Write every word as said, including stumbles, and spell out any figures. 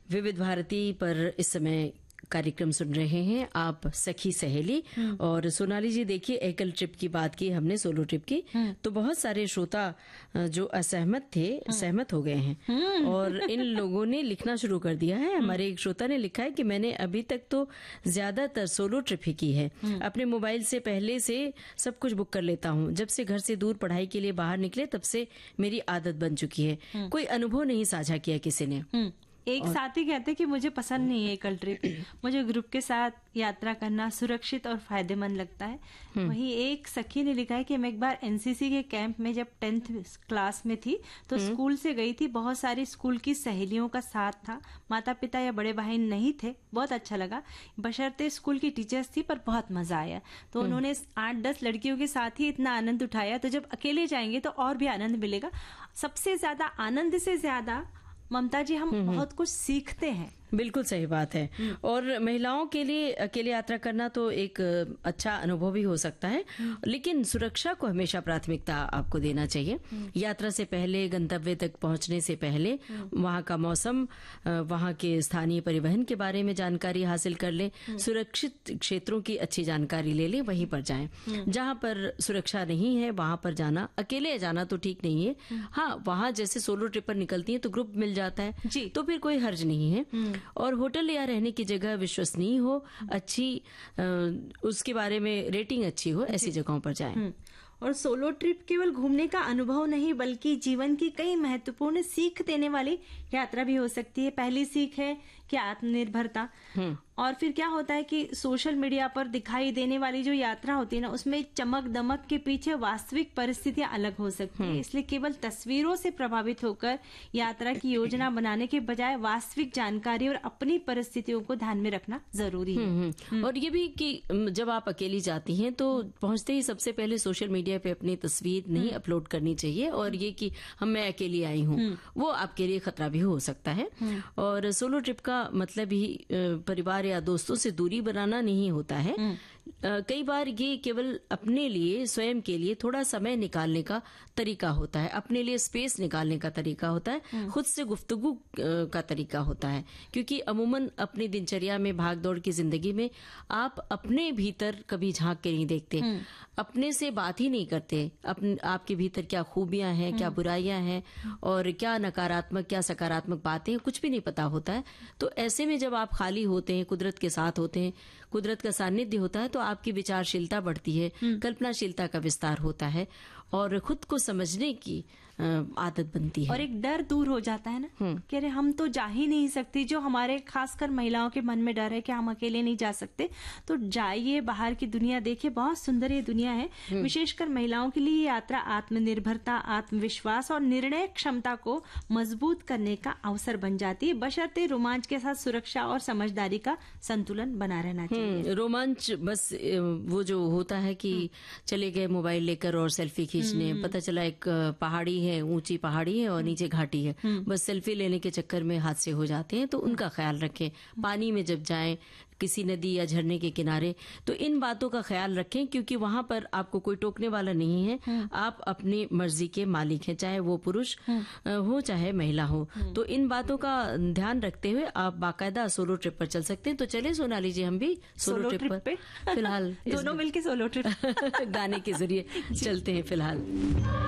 विविध भारती पर इस समय कार्यक्रम सुन रहे हैं आप, सखी सहेली। और सोनाली जी, देखिए, एकल ट्रिप की बात की हमने, सोलो ट्रिप की, तो बहुत सारे श्रोता जो असहमत थे सहमत हो गए हैं और इन लोगों ने लिखना शुरू कर दिया है। हमारे एक श्रोता ने लिखा है कि मैंने अभी तक तो ज्यादातर सोलो ट्रिप ही की है। अपने मोबाइल से पहले से सब कुछ बुक कर लेता हूँ। जब से घर से दूर पढ़ाई के लिए बाहर निकले तब से मेरी आदत बन चुकी है। कोई अनुभव नहीं साझा किया किसी ने। एक साथी कहते कि मुझे पसंद नहीं है एकल ट्रिप, मुझे ग्रुप के साथ यात्रा करना सुरक्षित और फायदेमंद लगता है। वहीं एक सखी ने लिखा है कि मैं एक बार एनसीसी के कैंप में जब टेंथ क्लास में थी तो स्कूल से गई थी। बहुत सारी स्कूल की सहेलियों का साथ था, माता पिता या बड़े भाई नहीं थे। बहुत अच्छा लगा, बशर्ते स्कूल की टीचर्स थी, पर बहुत मजा आया। तो उन्होंने आठ दस लड़कियों के साथ ही इतना आनंद उठाया, तो जब अकेले जाएंगे तो और भी आनंद मिलेगा। सबसे ज्यादा आनंद से ज्यादा ममता जी हम बहुत कुछ सीखते हैं। बिल्कुल सही बात है। और महिलाओं के लिए अकेले यात्रा करना तो एक अच्छा अनुभव भी हो सकता है, लेकिन सुरक्षा को हमेशा प्राथमिकता आपको देना चाहिए। यात्रा से पहले, गंतव्य तक पहुंचने से पहले वहां का मौसम, वहां के स्थानीय परिवहन के बारे में जानकारी हासिल कर लें। सुरक्षित क्षेत्रों की अच्छी जानकारी ले लें, वहीं पर जाएं। जहां पर सुरक्षा नहीं है वहां पर जाना, अकेले जाना तो ठीक नहीं है। हाँ, वहां जैसे सोलो ट्रिप पर निकलती है तो ग्रुप मिल जाता है जी, तो फिर कोई हर्ज नहीं है। और होटल या रहने की जगह विश्वसनीय हो, अच्छी आ, उसके बारे में रेटिंग अच्छी हो, ऐसी जगहों पर जाएं। और सोलो ट्रिप केवल घूमने का अनुभव नहीं बल्कि जीवन की कई महत्वपूर्ण सीख देने वाली यात्रा भी हो सकती है। पहली सीख है कि आत्मनिर्भरता। और फिर क्या होता है कि सोशल मीडिया पर दिखाई देने वाली जो यात्रा होती है ना, उसमें चमक दमक के पीछे वास्तविक परिस्थितियां अलग हो सकती है। इसलिए केवल तस्वीरों से प्रभावित होकर यात्रा की योजना बनाने के बजाय वास्तविक जानकारी और अपनी परिस्थितियों को ध्यान में रखना जरूरी है। और ये भी कि जब आप अकेली जाती हैं तो पहुंचते ही सबसे पहले सोशल मीडिया पे अपनी तस्वीर नहीं अपलोड करनी चाहिए। और ये कि हम मैं अकेली आई हूँ, वो आपके लिए खतरा भी हो सकता है। और सोलो ट्रिप का मतलब ही परिवार या दोस्तों से दूरी बनाना नहीं होता है। कई बार ये केवल अपने लिए, स्वयं के लिए थोड़ा समय निकालने का तरीका होता है, अपने लिए स्पेस निकालने का तरीका होता है, खुद से गुफ्तगू का तरीका होता है। क्योंकि अमूमन अपनी दिनचर्या में, भागदौड़ की जिंदगी में आप अपने भीतर कभी झांक के नहीं देखते, अपने से बात ही नहीं करते। अपने आपके भीतर क्या खूबियां हैं, क्या बुराइयां हैं, और क्या नकारात्मक क्या सकारात्मक बातें, कुछ भी नहीं पता होता है। तो ऐसे में जब आप खाली होते हैं, कुदरत के साथ होते हैं, कुदरत का सानिध्य होता है, तो आपकी विचारशीलता बढ़ती है, कल्पनाशीलता का विस्तार होता है और खुद को समझने की आदत बनती है। और एक डर दूर हो जाता है ना कि अरे हम तो जा ही नहीं सकती, जो हमारे खासकर महिलाओं के मन में डर है कि हम अकेले नहीं जा सकते। तो जाइए, बाहर की दुनिया देखिए, बहुत सुंदर ये दुनिया है। विशेषकर महिलाओं के लिए यात्रा आत्मनिर्भरता, आत्मविश्वास और निर्णय क्षमता को मजबूत करने का अवसर बन जाती है, बशर्ते रोमांच के साथ सुरक्षा और समझदारी का संतुलन बना रहना चाहिए। रोमांच बस वो जो होता है कि चले गए मोबाइल लेकर और सेल्फी खींचने, पता चला एक पहाड़ी है, ऊंची पहाड़ी है और नीचे घाटी है, बस सेल्फी लेने के चक्कर में हादसे हो जाते हैं। तो उनका ख्याल रखें। पानी में जब जाएं, किसी नदी या झरने के किनारे, तो इन बातों का ख्याल रखें, क्योंकि वहां पर आपको कोई टोकने वाला नहीं है। आप अपनी मर्जी के मालिक हैं, चाहे वो पुरुष हो चाहे महिला हो। तो इन बातों का ध्यान रखते हुए आप बाकायदा सोलो ट्रिप पर चल सकते हैं। तो चले सोनाली जी, हम भी सोलो, सोलो ट्रिप पर फिलहाल दोनों मिलके सोलो ट्रिप गाने के जरिए चलते हैं फिलहाल।